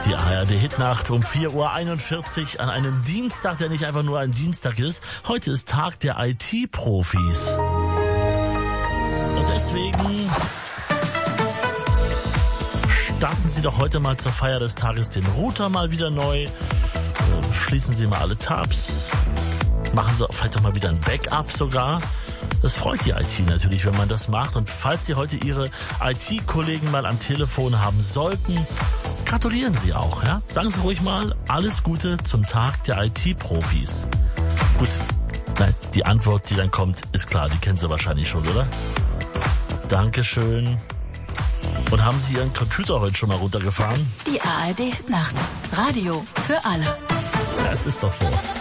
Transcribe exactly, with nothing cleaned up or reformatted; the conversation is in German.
Die A R D-Hitnacht um vier Uhr einundvierzig an einem Dienstag, der nicht einfach nur ein Dienstag ist. Heute ist Tag der I T-Profis. Und deswegen starten Sie doch heute mal zur Feier des Tages den Router mal wieder neu. Schließen Sie mal alle Tabs. Machen Sie vielleicht doch mal wieder ein Backup sogar. Das freut die I T natürlich, wenn man das macht. Und falls Sie heute Ihre I T-Kollegen mal am Telefon haben sollten, gratulieren Sie auch. Ja? Sagen Sie ruhig mal alles Gute zum Tag der I T-Profis. Gut, nein, die Antwort, die dann kommt, ist klar. Die kennen Sie wahrscheinlich schon, oder? Dankeschön. Und haben Sie Ihren Computer heute schon mal runtergefahren? Die A R D-Nacht. Radio für alle. Ja, es ist doch so.